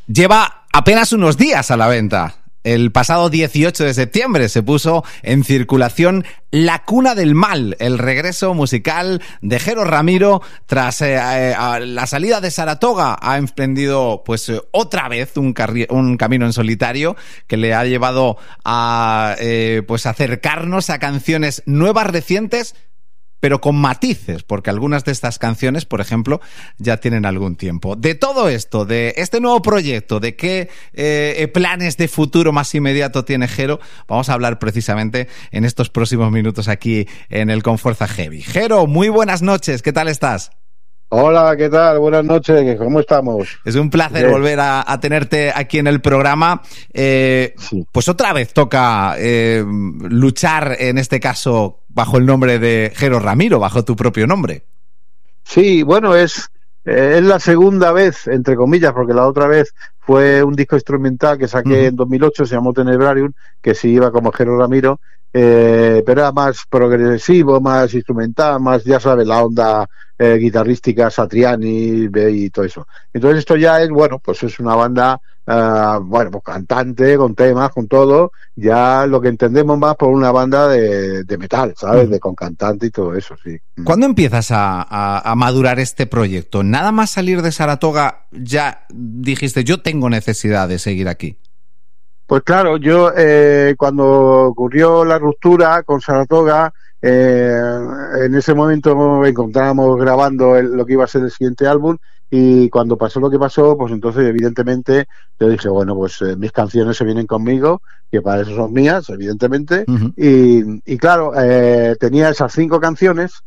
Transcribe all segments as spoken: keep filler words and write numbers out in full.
lleva apenas unos días a la venta. El pasado dieciocho de septiembre se puso en circulación La Cuna del Mal, el regreso musical de Jero Ramiro tras eh, eh, la salida de Saratoga. Ha emprendido pues eh, otra vez un, carri- un camino en solitario que le ha llevado a eh, pues acercarnos a canciones nuevas, recientes, pero con matices, porque algunas de estas canciones, por ejemplo, ya tienen algún tiempo. De todo esto, de este nuevo proyecto, de qué eh, planes de futuro más inmediato tiene Jero, vamos a hablar precisamente en estos próximos minutos aquí en el Con Fuerza Heavy. Jero, muy buenas noches, ¿qué tal estás? Hola, ¿qué tal? Buenas noches, ¿cómo estamos? Es un placer Bien. volver a, a tenerte aquí en el programa. Eh, sí. Pues otra vez toca eh, luchar, en este caso, bajo el nombre de Jero Ramiro, bajo tu propio nombre. Sí, bueno, es, eh, es la segunda vez, entre comillas, porque la otra vez fue un disco instrumental que saqué uh-huh. en dos mil ocho, se llamó Tenebrarium, que sí iba como Jero Ramiro, eh, pero era más progresivo, más instrumental, más, ya sabes, la onda eh, guitarrística, Satriani y todo eso. Entonces esto ya es, bueno, pues es una banda, uh, bueno, pues cantante, con temas, con todo, ya lo que entendemos más por una banda de, de metal, ¿sabes? Mm. De con cantante y todo eso, sí. ¿Cuándo empiezas a, a, a madurar este proyecto? ¿Nada más salir de Saratoga ya dijiste, yo tengo necesidad de seguir aquí? Pues claro, yo eh, cuando ocurrió la ruptura con Saratoga, eh, en ese momento encontrábamos grabando el, lo que iba a ser el siguiente álbum, y cuando pasó lo que pasó, pues entonces evidentemente yo dije, bueno, pues eh, mis canciones se vienen conmigo, que para eso son mías, evidentemente, uh-huh. y, y claro, eh, tenía esas cinco canciones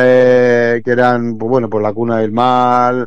eh, que eran, pues bueno, pues La Cuna del Mal,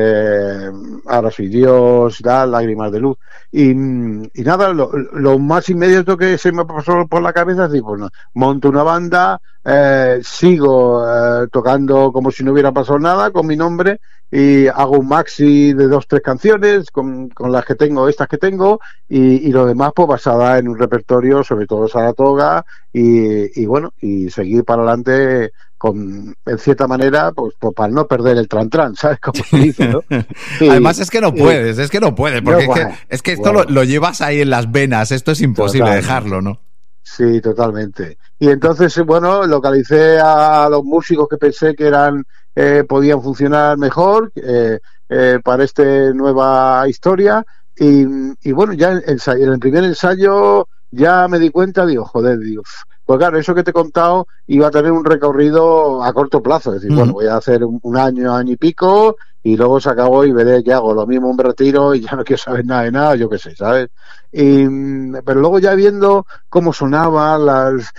Eh, Ahora soy Dios, tal, Lágrimas de Luz, y, y nada, lo, lo más inmediato que se me pasó por la cabeza es decir, pues no, monto una banda, eh, sigo eh, tocando como si no hubiera pasado nada con mi nombre, y hago un maxi de dos, tres canciones con, con las que tengo, estas que tengo, y, y lo demás pues basada en un repertorio, sobre todo Saratoga, y, y bueno, y seguir para adelante con, en cierta manera, pues, pues para no perder el tran-tran, ¿sabes? Como se dice, ¿no? Y, además es que no puedes, es que no puedes, porque no, bueno, es, que, es que esto bueno. lo, lo llevas ahí en las venas, esto es imposible totalmente. dejarlo, ¿no? Sí, totalmente. Y entonces, bueno, localicé a los músicos que pensé que eran eh, podían funcionar mejor eh, eh, para esta nueva historia, y, y bueno, ya en, en el primer ensayo ya me di cuenta, digo, joder, digo, pues claro, eso que te he contado iba a tener un recorrido a corto plazo, es decir, mm. bueno, voy a hacer un, un año, año y pico, y luego se acabó y veré qué hago, lo mismo me retiro y ya no quiero saber nada de nada, yo qué sé, ¿sabes? Y, pero luego ya viendo cómo sonaban, las,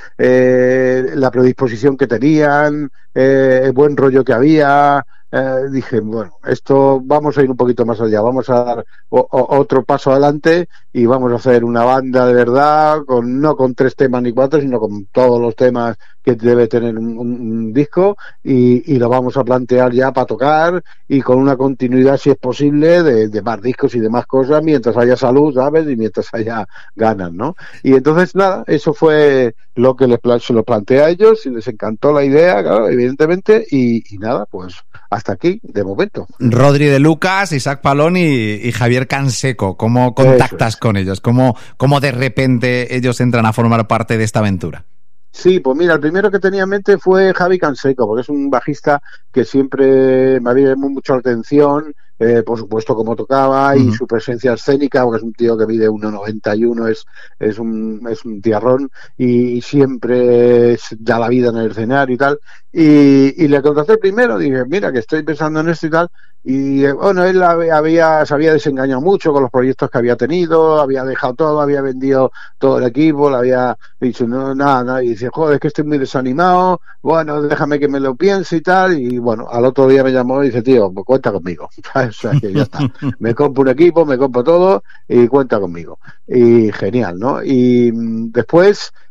eh, la predisposición que tenían, eh, el buen rollo que había, eh, dije, bueno, esto vamos a ir un poquito más allá, vamos a dar o, o, otro paso adelante y vamos a hacer una banda de verdad, con no con tres temas ni cuatro, sino con todos los temas que debe tener un, un, un disco, y, y lo vamos a plantear ya para tocar, y con una continuidad, si es posible, de, de más discos y de más cosas, mientras haya salud, ¿sabes? Y mientras haya ganas, ¿no? Y entonces, nada, eso fue lo que les, se lo planteé a ellos, y les encantó la idea, claro, evidentemente, y, y nada, pues hasta aquí, de momento. Rodri de Lucas, Isaac Palón y, y Javier Canseco, ¿cómo contactas es. con ellos? ¿Cómo, ¿Cómo de repente ellos entran a formar parte de esta aventura? Sí, pues mira, el primero que tenía en mente fue Javi Canseco, porque es un bajista que siempre me había llamado mucho la atención, eh, por supuesto cómo tocaba, y uh-huh. su presencia escénica, porque es un tío que mide uno noventa y uno, es, es un es un tiarrón, y siempre da la vida en el escenario y tal, y, y le contacté primero, dije, mira, que estoy pensando en esto y tal, y bueno, él había se había desengañado mucho con los proyectos que había tenido, había dejado todo, había vendido todo el equipo, le había dicho no, nada, nada, y dice, joder, es que estoy muy desanimado, bueno, déjame que me lo piense y tal, y bueno, al otro día me llamó y dice, tío, pues cuenta conmigo, o sea que ya está, me compro un equipo, me compro todo y cuenta conmigo, y genial, ¿no? Y después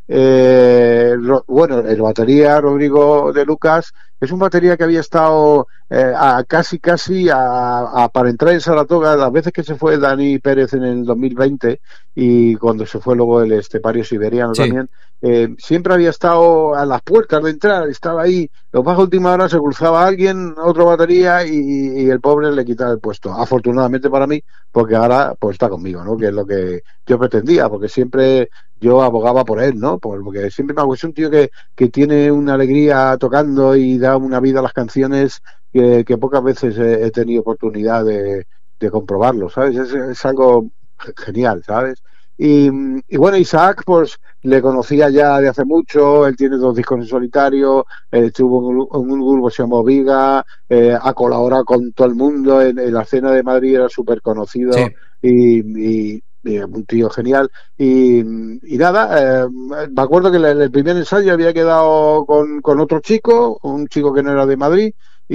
eh, ro, bueno, el batería Rodrigo de Lucas es un batería que había estado eh, a casi casi a, a, para entrar en Saratoga las veces que se fue Dani Pérez en el dos mil veinte y cuando se fue luego el estepario siberiano Sí. también, eh, siempre había estado a las puertas de entrar, estaba ahí, lo más a última hora se cruzaba alguien, otro batería y, y el pobre le quitaba el puesto, afortunadamente para mí, porque ahora pues está conmigo, ¿no? Que es lo que yo pretendía, porque siempre yo abogaba por él, ¿no? Porque siempre me ha gustado un tío que, que tiene una alegría tocando y da una vida a las canciones que, que pocas veces he, he tenido oportunidad de, de comprobarlo, ¿sabes? Es, es algo genial, ¿sabes? Y, y bueno, Isaac, pues le conocía ya de hace mucho, él tiene dos discos en solitario, eh, estuvo en un, en un grupo que se llamó Viga, eh, ha colaborado con todo el mundo, en, en la escena de Madrid era súper conocido Sí. y, y un tío genial y, y nada, eh, me acuerdo que en el primer ensayo había quedado con, con otro chico, un chico que no era de Madrid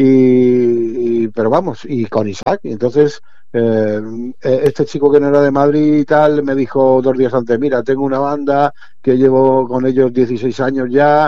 y, y pero vamos, y con Isaac, y entonces eh, este chico que no era de Madrid y tal me dijo dos días antes, mira, tengo una banda que llevo con ellos dieciséis años ya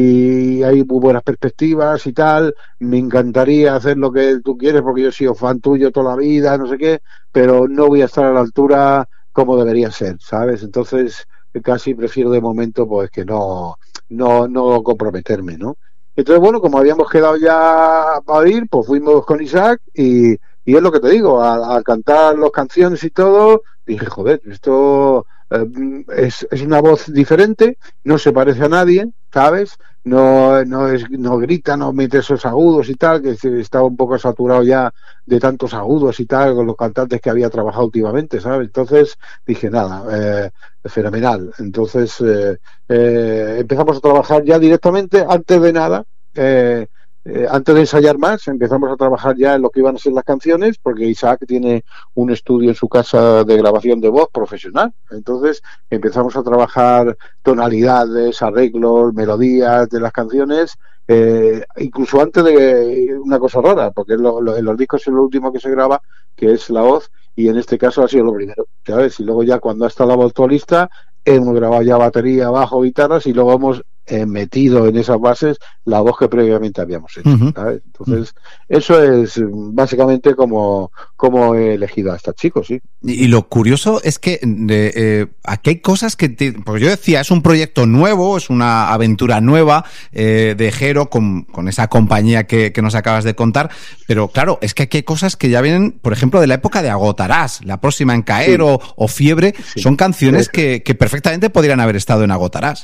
y hay muy buenas perspectivas y tal, me encantaría hacer lo que tú quieres porque yo he sido fan tuyo toda la vida, no sé qué, pero no voy a estar a la altura como debería ser, ¿sabes? Entonces casi prefiero de momento pues que no no no comprometerme, ¿no? Entonces, bueno, como habíamos quedado ya para ir, pues fuimos con Isaac y, y es lo que te digo, a, a cantar las canciones y todo, dije, joder, esto eh, es, es una voz diferente, no se parece a nadie, ¿sabes? No, no, es, no grita, no mete esos agudos y tal, que estaba un poco saturado ya de tantos agudos y tal, con los cantantes que había trabajado últimamente, ¿sabes? Entonces dije, nada, eh, fenomenal. Entonces eh, eh, empezamos a trabajar ya directamente, antes de nada, eh, eh, antes de ensayar más, empezamos a trabajar ya en lo que iban a ser las canciones, porque Isaac tiene un estudio en su casa de grabación de voz profesional. Entonces empezamos a trabajar tonalidades, arreglos, melodías de las canciones, eh, incluso antes de una cosa rara, porque en, lo, lo, en los discos es lo último que se graba, que es la voz, y en este caso ha sido lo primero, ¿sabes? Y luego ya cuando ha estado la voz toda lista, hemos grabado ya batería, bajo, guitarras, y luego hemos eh, metido en esas bases la voz que previamente habíamos hecho, Uh-huh. ¿sabes? Entonces, uh-huh. eso es básicamente como, como he elegido a estos chicos, sí. Y, y lo curioso es que de, eh, aquí hay cosas que, te, pues yo decía, es un proyecto nuevo, es una aventura nueva eh, de Jero con, con esa compañía que, que nos acabas de contar, pero claro, es que aquí hay cosas que ya vienen, por ejemplo, de la época de Agotarás, La Próxima en Caer sí. o, o Fiebre, sí. son canciones sí. que, que perfectamente podrían haber estado en Agotarás.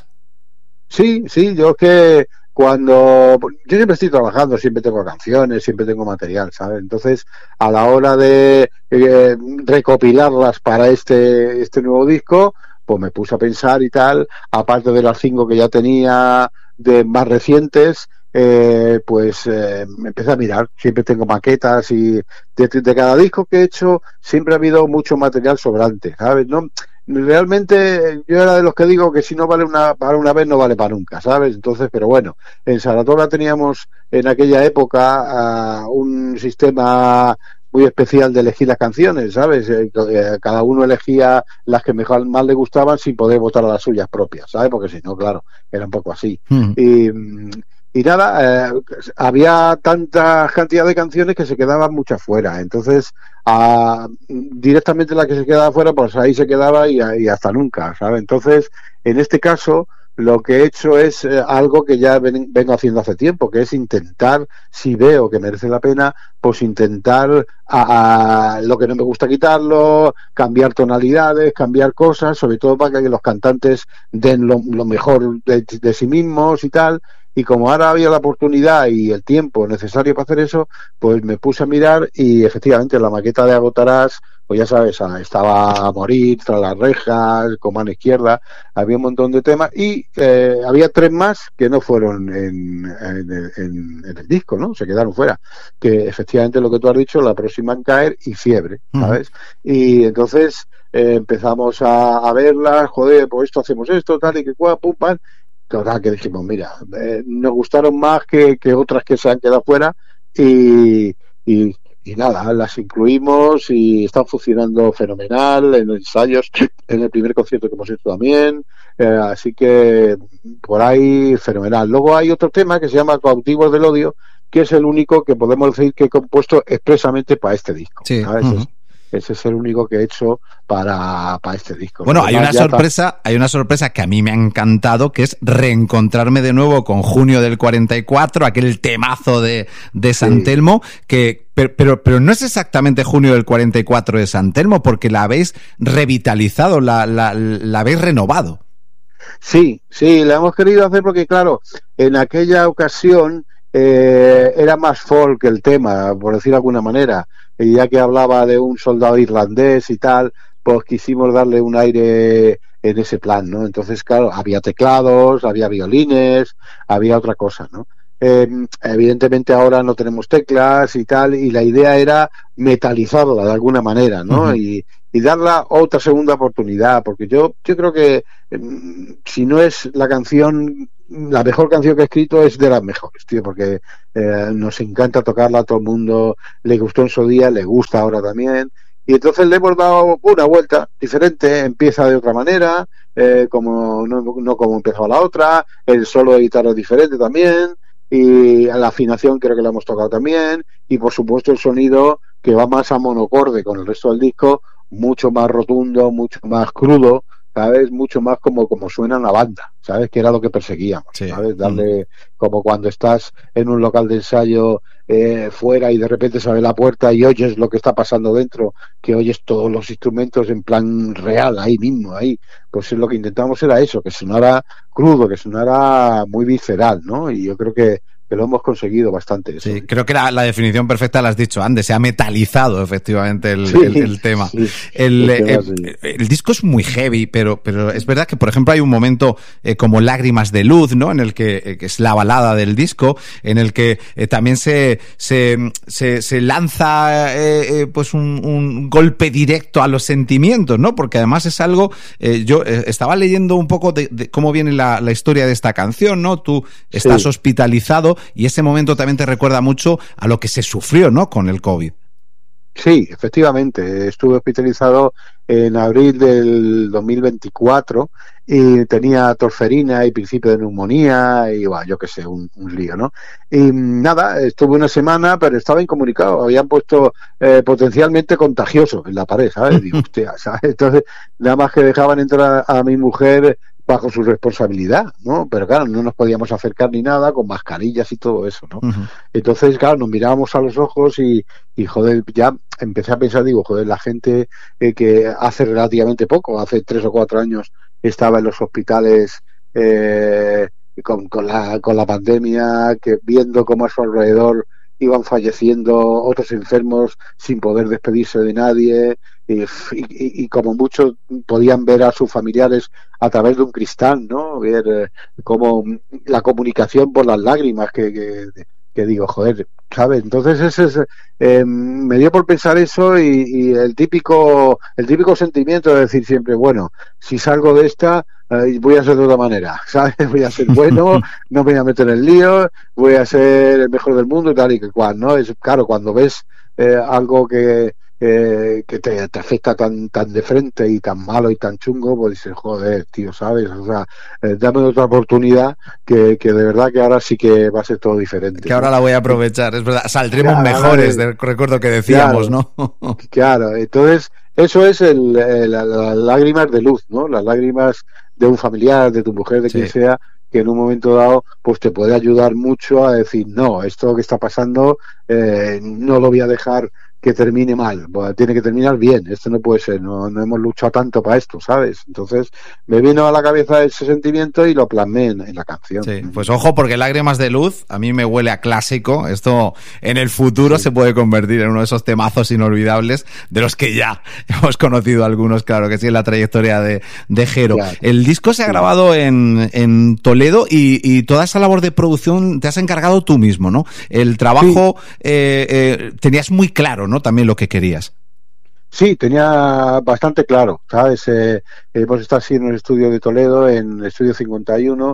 Sí, sí, yo que cuando yo siempre estoy trabajando, siempre tengo canciones, siempre tengo material, ¿sabes? Entonces, a la hora de eh, recopilarlas para este este nuevo disco, pues me puse a pensar y tal, aparte de las cinco que ya tenía de más recientes, eh, pues eh, me empecé a mirar, siempre tengo maquetas y de, de cada disco que he hecho siempre ha habido mucho material sobrante, ¿sabes? No realmente yo era de los que digo que si no vale una para una vez no vale para nunca, ¿sabes? Entonces, pero bueno, en Saratoga teníamos en aquella época uh, un sistema muy especial de elegir las canciones, ¿sabes? Eh, eh, cada uno elegía las que mejor más le gustaban sin poder votar a las suyas propias, ¿sabes? Porque si no, claro, era un poco así. Mm. Y Y nada, eh, había tanta cantidad de canciones que se quedaban muchas fuera. Entonces, a, directamente la que se quedaba fuera, pues ahí se quedaba y, y hasta nunca, ¿sabes? Entonces, en este caso, lo que he hecho es eh, algo que ya ven, vengo haciendo hace tiempo, que es intentar, si veo que merece la pena, pues intentar a, a lo que no me gusta quitarlo, cambiar tonalidades, cambiar cosas, sobre todo para que los cantantes den lo, lo mejor de, de sí mismos y tal. Y como ahora había la oportunidad y el tiempo necesario para hacer eso, pues me puse a mirar y efectivamente la maqueta de Agotarás, pues ya sabes, estaba a morir, tras las rejas, con mano izquierda, había un montón de temas y eh, había tres más que no fueron en, en, en, en el disco, ¿no? Se quedaron fuera. Que efectivamente lo que tú has dicho, La Próxima en Caer y Fiebre, ¿sabes? Uh-huh. Y entonces eh, empezamos a, a verlas, joder, pues esto hacemos esto, tal y que cual, pum, pam. Total, que dijimos, mira, eh, nos gustaron más que, que otras que se han quedado fuera y, y, y nada, las incluimos y están funcionando fenomenal en los ensayos, en el primer concierto que hemos hecho también, eh, así que por ahí fenomenal. Luego hay otro tema que se llama Cautivos del Odio, que es el único que podemos decir que he compuesto expresamente para este disco, sí. ¿sabes? Uh-huh. Es, ese es el único que he hecho para, para este disco. Bueno, hay una sorpresa, ta... hay una sorpresa que a mí me ha encantado, que es reencontrarme de nuevo con Junio del cuarenta y cuatro, aquel temazo de, de San Telmo, sí. que pero, pero, pero no es exactamente Junio del cuarenta y cuatro de San Telmo, porque la habéis revitalizado, la, la, la habéis renovado. Sí, sí, la hemos querido hacer porque, claro, en aquella ocasión eh, era más folk el tema, por decir de alguna manera. Y ya que hablaba de un soldado irlandés y tal, pues quisimos darle un aire en ese plan, ¿no? Entonces, claro, había teclados, había violines, había otra cosa, ¿no? Eh, evidentemente ahora no tenemos teclas y tal, y la idea era metalizarla de alguna manera, ¿no? Uh-huh. Y, y darla otra segunda oportunidad, porque yo, yo creo que eh, si no es la canción, la mejor canción que he escrito, es de las mejores, tío, porque eh, nos encanta tocarla, a todo el mundo le gustó en su día, le gusta ahora también, y entonces le hemos dado una vuelta diferente, empieza de otra manera, eh, como no, no como empezaba la otra, el solo de guitarra es diferente también, y la afinación creo que la hemos tocado también, y por supuesto el sonido que va más a monocorde con el resto del disco, mucho más rotundo, mucho más crudo, ¿sabes? Mucho más como, como suena una banda, ¿sabes? Que era lo que perseguíamos, sí. ¿Sabes? Darle, mm. como cuando estás en un local de ensayo eh, fuera y de repente se abre la puerta y oyes lo que está pasando dentro, que oyes todos los instrumentos en plan real, ahí mismo, ahí. Pues lo que intentamos era eso, que sonara crudo, que sonara muy visceral, ¿no? Y yo creo que que lo hemos conseguido bastante. Eso. Sí, creo que la, la definición perfecta la has dicho antes, se ha metalizado efectivamente el, sí, el, el tema. Sí, el, el, el, el, el disco es muy heavy, pero, pero es verdad que, por ejemplo, hay un momento eh, como Lágrimas de Luz, ¿no? En el que, eh, que es la balada del disco, en el que eh, también se, se, se, se lanza eh, eh, pues un, un golpe directo a los sentimientos, ¿no? Porque además es algo, eh, yo eh, estaba leyendo un poco de, de cómo viene la, la historia de esta canción, ¿no? Tú estás sí. hospitalizado, y ese momento también te recuerda mucho a lo que se sufrió, ¿no?, con el COVID. Sí, efectivamente. Estuve hospitalizado en abril del dos mil veinticuatro y tenía torferina y principio de neumonía y, bueno, yo qué sé, un, un lío, ¿no? Y nada, estuve una semana, pero estaba incomunicado. Habían puesto eh, potencialmente contagioso en la pared, ¿sabes? Digo, hostia, ¿sabes? Entonces, nada más que dejaban entrar a, a mi mujer bajo su responsabilidad, ¿no? Pero claro, no nos podíamos acercar ni nada, con mascarillas y todo eso, ¿no? Uh-huh. Entonces, claro, nos mirábamos a los ojos y, y joder, ya empecé a pensar, digo, joder, la gente eh, que hace relativamente poco, hace tres o cuatro años, estaba en los hospitales eh, con, con, la, con la pandemia, que viendo cómo a su alrededor iban falleciendo otros enfermos sin poder despedirse de nadie, y, y, y como muchos podían ver a sus familiares a través de un cristal, ¿no? Ver eh, como la comunicación por las lágrimas que, que, que digo, joder, ¿sabes? Entonces ese es, eh, me dio por pensar eso y, y el típico el típico sentimiento de decir siempre, bueno, si salgo de esta eh, voy a ser de otra manera, ¿sabes? Voy a ser bueno, no me voy a meter en lío, voy a ser el mejor del mundo y tal y que cual, ¿no? Es claro, cuando ves eh, algo que Eh, que te, te afecta tan tan de frente y tan malo y tan chungo, pues dices, joder, tío, ¿sabes? O sea, eh, dame otra oportunidad que, que de verdad que ahora sí que va a ser todo diferente. Que ahora la voy a aprovechar, es verdad, saldremos claro, mejores, del recuerdo que decíamos, claro, ¿no? Claro, entonces eso es el, el, las lágrimas de luz, ¿no? Las lágrimas de un familiar, de tu mujer, de sí. quien sea, que en un momento dado pues te puede ayudar mucho a decir, no, esto que está pasando eh, no lo voy a dejar que termine mal, pues tiene que terminar bien, esto no puede ser, no, no hemos luchado tanto para esto, ¿sabes? Entonces me vino a la cabeza ese sentimiento y lo plasmé en, en la canción. Sí, pues ojo, porque Lágrimas de Luz a mí me huele a clásico, esto en el futuro sí. se puede convertir en uno de esos temazos inolvidables de los que ya hemos conocido algunos, claro que sí, en la trayectoria de, de Jero. Claro. El disco se ha grabado en, en Toledo y, y toda esa labor de producción te has encargado tú mismo, ¿no? El trabajo sí. eh, eh, tenías muy claro, ¿no? También lo que querías. Sí, tenía bastante claro, ¿sabes? Eh, hemos estado así en el estudio de Toledo, en el estudio cincuenta y uno,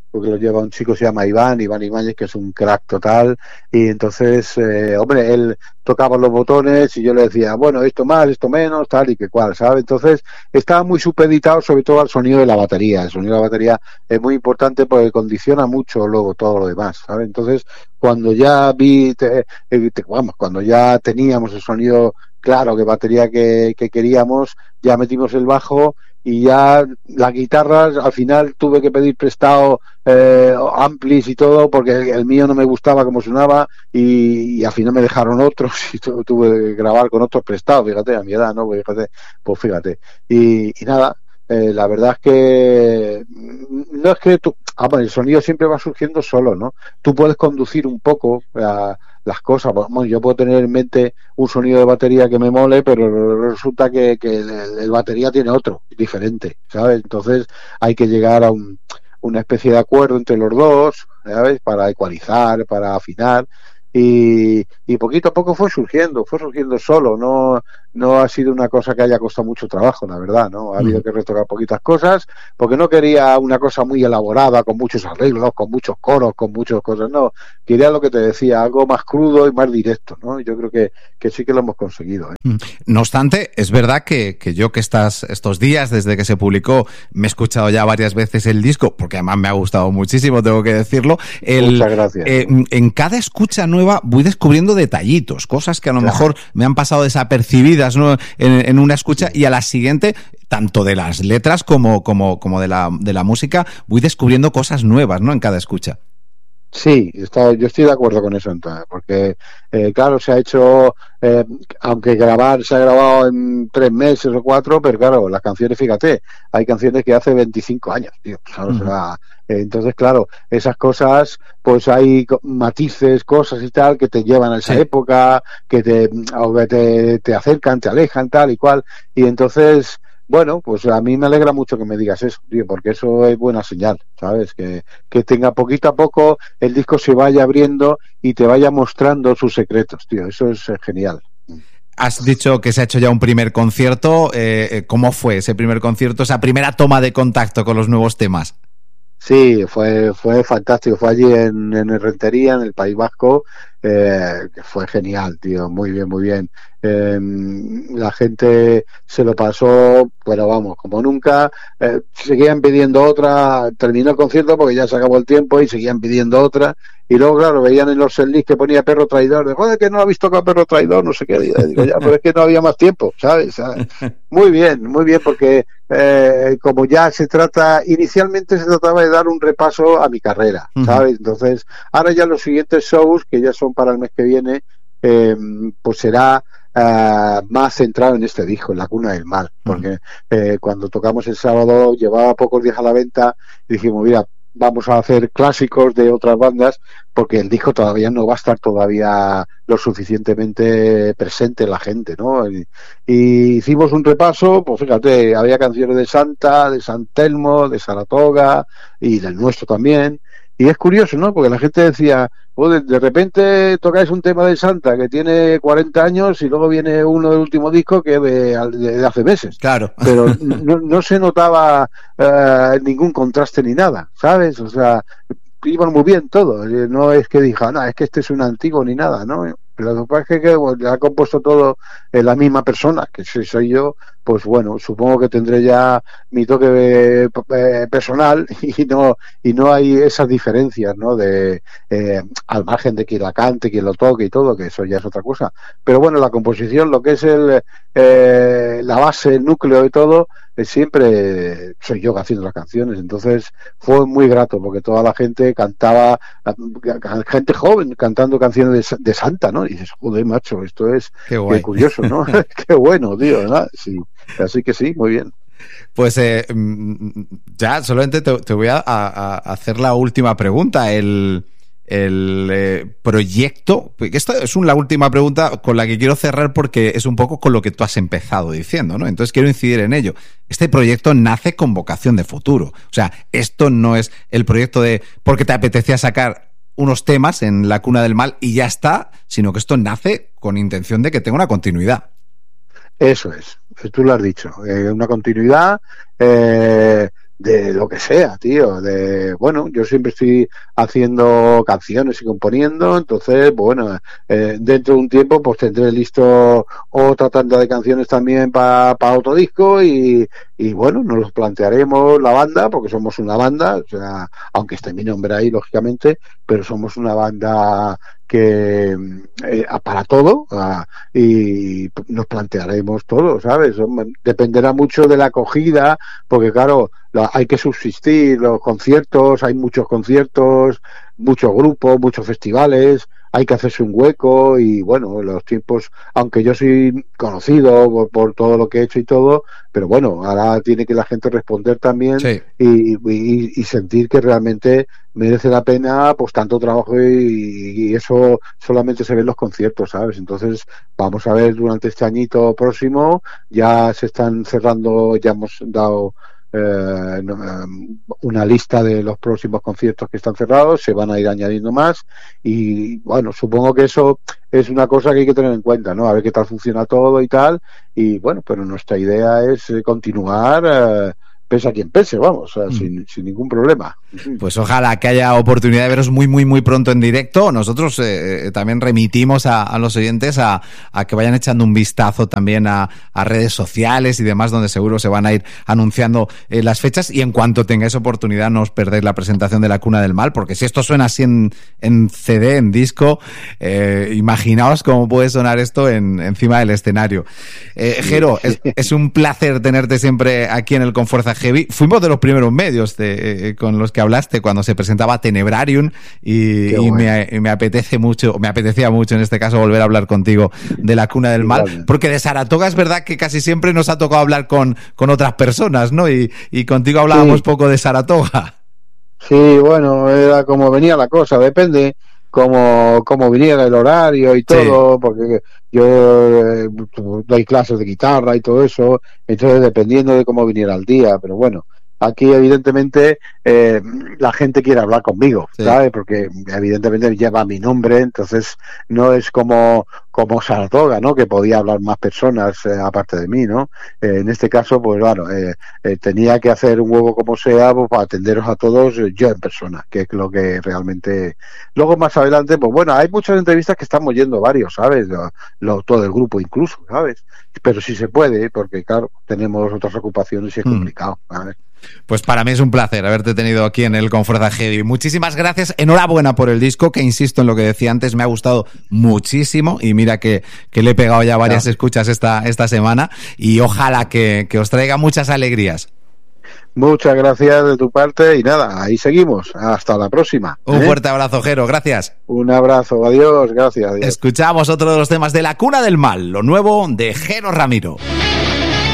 porque lo lleva un chico, se llama Iván, Iván Ibáñez, que es un crack total, y entonces, eh, hombre, él tocaba los botones y yo le decía, bueno, esto más, esto menos, tal y que cual, ¿sabes? Entonces, estaba muy supeditado sobre todo al sonido de la batería. El sonido de la batería es muy importante porque condiciona mucho luego todo lo demás, ¿sabes? Entonces, cuando ya vi, te, te, vamos, cuando ya teníamos el sonido claro, que batería que, que queríamos, ya metimos el bajo y ya las guitarras al final tuve que pedir prestado eh, amplis y todo porque el mío no me gustaba como sonaba y, y al final me dejaron otros y tu, tuve que grabar con otros prestados, fíjate, a mi edad, ¿no? Pues fíjate, pues fíjate. Y, y nada, eh, la verdad es que no es que tú, ah, bueno, el sonido siempre va surgiendo solo, ¿no? Tú puedes conducir un poco a las cosas. Bueno, yo puedo tener en mente un sonido de batería que me mole, pero resulta que, que el, el batería tiene otro, diferente, ¿sabes? Entonces hay que llegar a un, una especie de acuerdo entre los dos, ¿sabes? Para ecualizar, para afinar. Y, y poquito a poco fue surgiendo, fue surgiendo solo, no, no ha sido una cosa que haya costado mucho trabajo, la verdad, ¿no? Ha habido que retocar poquitas cosas, porque no quería una cosa muy elaborada, con muchos arreglos, con muchos coros, con muchas cosas, no. Quería lo que te decía, algo más crudo y más directo, ¿no? Yo creo que, que sí que lo hemos conseguido, ¿eh? No obstante, es verdad que, que yo que estas, estos días, desde que se publicó, me he escuchado ya varias veces el disco, porque además me ha gustado muchísimo, tengo que decirlo. El, Muchas gracias. Eh, en cada escucha nueva voy descubriendo detallitos, cosas que a lo claro. mejor me han pasado desapercibidas, ¿no? en, en una escucha, sí. Y a la siguiente, tanto de las letras como, como, como de la, de la música, voy descubriendo cosas nuevas, ¿no? En cada escucha. Sí, está, yo estoy de acuerdo con eso, entonces, porque eh, claro, se ha hecho, eh, aunque grabar se ha grabado en tres meses o cuatro, pero claro, las canciones, fíjate, hay canciones que hace veinticinco años, tío, ¿sabes? Uh-huh. O sea, eh, entonces, claro, esas cosas, pues hay matices, cosas y tal que te llevan a esa sí. época, que te, o que te, te acercan, te alejan, tal y cual, y entonces... Bueno, pues a mí me alegra mucho que me digas eso, tío, porque eso es buena señal, ¿sabes? Que, que tenga poquito a poco el disco se vaya abriendo y te vaya mostrando sus secretos, tío, eso es genial. Has dicho que se ha hecho ya un primer concierto, eh, ¿cómo fue ese primer concierto, esa primera toma de contacto con los nuevos temas? Sí, fue fue fantástico, fue allí en, en Rentería, en el País Vasco, eh, que fue genial, tío, muy bien, muy bien. Eh, la gente se lo pasó, pero vamos, como nunca, eh, seguían pidiendo otra, terminó el concierto porque ya se acabó el tiempo y seguían pidiendo otra, y luego, claro, veían en los setlist que ponía Perro Traidor, de joder, que no ha visto con Perro Traidor, no sé qué, digo, ya, pero es que no había más tiempo, ¿sabes? ¿sabes? Muy bien, muy bien, porque eh, como ya se trata, inicialmente se trataba de dar un repaso a mi carrera, ¿sabes? Entonces, ahora ya los siguientes shows, que ya son para el mes que viene, eh, pues será Uh, más centrado en este disco, en La Cuna del Mal, porque eh, cuando tocamos el sábado llevaba pocos días a la venta y dijimos, mira, vamos a hacer clásicos de otras bandas porque el disco todavía no va a estar todavía lo suficientemente presente en la gente, ¿no? Y, y hicimos un repaso, pues fíjate, había canciones de Santa, de San Telmo, de Saratoga y del nuestro también. Y es curioso, ¿no? Porque la gente decía, oh, de, de repente tocáis un tema de Santa que tiene cuarenta años y luego viene uno del último disco que de, de, de hace meses. Claro. Pero no, no se notaba uh, ningún contraste ni nada, ¿sabes? O sea, iban muy bien todo. No es que diga, no, es que este es un antiguo ni nada, ¿no? Lo que pasa es que, que bueno, ha compuesto todo eh, la misma persona, que si soy yo, pues bueno, supongo que tendré ya mi toque eh, eh, personal y no y no hay esas diferencias, ¿no? De eh, al margen de quien la cante, quien lo toque y todo, que eso ya es otra cosa. Pero bueno, la composición, lo que es el eh, la base, el núcleo y todo, eh, siempre soy yo haciendo las canciones. Entonces fue muy grato porque toda la gente cantaba, gente joven cantando canciones de, de Santa, ¿no? Y dices, joder, macho, esto es qué, qué curioso, ¿no? Qué bueno, tío, ¿verdad? Sí. Así que sí, muy bien. Pues eh, ya solamente te, te voy a, a, a hacer la última pregunta. El, el eh, proyecto, esta es un, la última pregunta con la que quiero cerrar porque es un poco con lo que tú has empezado diciendo, ¿no? Entonces quiero incidir en ello. Este proyecto nace con vocación de futuro. O sea, esto no es el proyecto de porque te apetecía sacar unos temas en La Cuna del Mal y ya está, sino que esto nace con intención de que tenga una continuidad. Eso es, tú lo has dicho, eh, una continuidad, eh, de lo que sea, tío, de, bueno, yo siempre estoy haciendo canciones y componiendo, entonces, bueno, eh, dentro de un tiempo pues tendré listo otra tanda de canciones también para pa otro disco y, y bueno, nos los plantearemos la banda, porque somos una banda, o sea, aunque esté mi nombre ahí, lógicamente, pero somos una banda que eh, para todo uh, y nos plantearemos todo, ¿sabes? Dependerá mucho de la acogida, porque claro, la, hay que subsistir los conciertos, hay muchos conciertos, muchos grupos, muchos festivales, hay que hacerse un hueco y bueno, los tiempos, aunque yo soy conocido por, por todo lo que he hecho y todo, pero bueno, ahora tiene que la gente responder también sí. y, y, y sentir que realmente merece la pena pues tanto trabajo y, y eso solamente se ve en los conciertos, ¿sabes? Entonces vamos a ver durante este añito próximo, ya se están cerrando, ya hemos dado Eh, una lista de los próximos conciertos que están cerrados, se van a ir añadiendo más y bueno, supongo que eso es una cosa que hay que tener en cuenta, ¿no? A ver qué tal funciona todo y tal, y bueno, pero nuestra idea es continuar eh, pese a quien pese, vamos, o sea, mm. sin, sin ningún problema. Pues ojalá que haya oportunidad de veros muy, muy, muy pronto en directo. Nosotros eh, también remitimos a, a los oyentes a, a que vayan echando un vistazo también a, a redes sociales y demás, donde seguro se van a ir anunciando eh, las fechas, y en cuanto tengáis oportunidad no os perdéis la presentación de La Cuna del Mal, porque si esto suena así en, en C D, en disco, eh, imaginaos cómo puede sonar esto en, encima del escenario. Eh, Jero, es, es un placer tenerte siempre aquí en el Confuerza Heavy. Fuimos de los primeros medios de, eh, con los que hablaste cuando se presentaba Tenebrarium y, y me, me apetece mucho, me apetecía mucho en este caso volver a hablar contigo de La Cuna del Mal, igual, porque de Saratoga es verdad que casi siempre nos ha tocado hablar con, con otras personas, ¿no? Y, y contigo hablábamos sí. poco de Saratoga. Sí, bueno, era como venía la cosa, depende como como viniera el horario y todo, sí. porque yo eh, doy clases de guitarra y todo eso, entonces dependiendo de cómo viniera el día, pero bueno, aquí evidentemente eh, la gente quiere hablar conmigo, sí. ¿sabes? Porque evidentemente lleva mi nombre, entonces no es como como Saratoga, ¿no? Que podía hablar más personas eh, aparte de mí, ¿no? Eh, en este caso, pues bueno, eh, eh, tenía que hacer un huevo como sea pues, para atenderos a todos eh, yo en persona, que es lo que realmente... Luego más adelante, pues bueno, hay muchas entrevistas que estamos yendo varios, ¿sabes? Lo, lo, todo el grupo incluso, ¿sabes? Pero sí se puede, porque claro, tenemos otras ocupaciones y es mm. complicado, ¿sabes? Pues para mí es un placer haberte tenido aquí en el Confuerza Heavy. Muchísimas gracias, enhorabuena por el disco, que insisto en lo que decía antes, me ha gustado muchísimo y mira que, que le he pegado ya varias no. escuchas esta, esta semana y ojalá que, que os traiga muchas alegrías. Muchas gracias de tu parte y nada, ahí seguimos. Hasta la próxima. Un ¿eh? fuerte abrazo, Jero, gracias. Un abrazo, adiós, gracias. Adiós. Escuchamos otro de los temas de La Cuna del Mal, lo nuevo de Jero Ramiro.